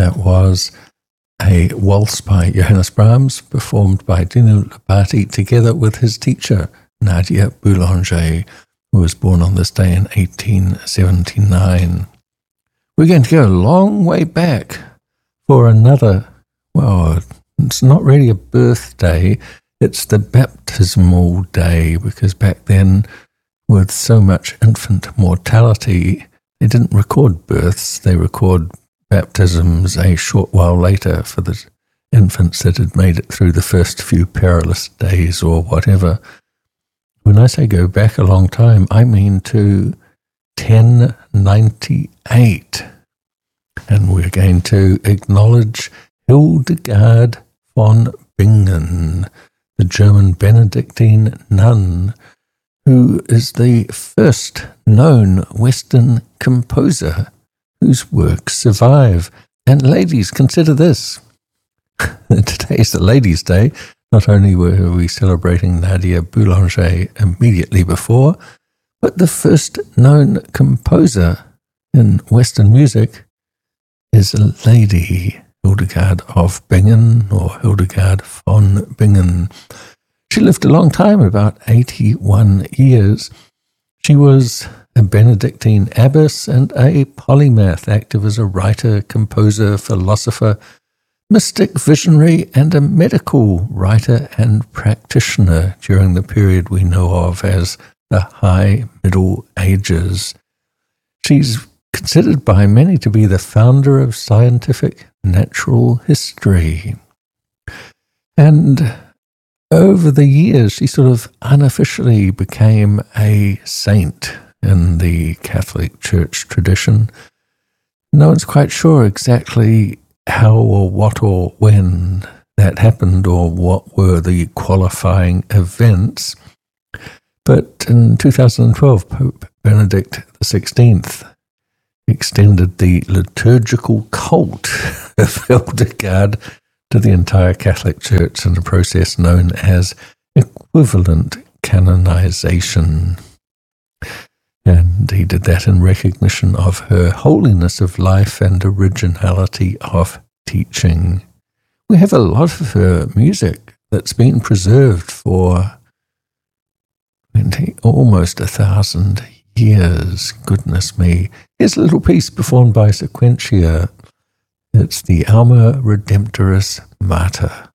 That was a waltz by Johannes Brahms, performed by Dino Labate together with his teacher, Nadia Boulanger, who was born on this day in 1879. We're going to go a long way back for another, well, it's not really a birthday, it's the baptismal day, because back then, with so much infant mortality, they didn't record births, they record baptisms a short while later for the infants that had made it through the first few perilous days or whatever. When I say go back a long time, I mean to 1098. And we're going to acknowledge Hildegard von Bingen, the German Benedictine nun, who is the first known Western composer whose works survive. And ladies, consider this. Today's the Ladies' Day. Not only were we celebrating Nadia Boulanger immediately before, but the first known composer in Western music is a lady, Hildegard of Bingen, or Hildegard von Bingen. She lived a long time, about 81 years. She was a Benedictine abbess and a polymath, active as a writer, composer, philosopher, mystic, visionary, and a medical writer and practitioner during the period we know of as the High Middle Ages. She's considered by many to be the founder of scientific natural history. And over the years, she sort of unofficially became a saint in the Catholic Church tradition. No one's quite sure exactly how or what or when that happened or what were the qualifying events. But in 2012, Pope Benedict XVI extended the liturgical cult of Hildegard to the entire Catholic Church in a process known as equivalent canonization. And he did that in recognition of her holiness of life and originality of teaching. We have a lot of her music that's been preserved for almost 1,000 years. Goodness me. Here's a little piece performed by Sequentia. It's the Alma Redemptoris Mater.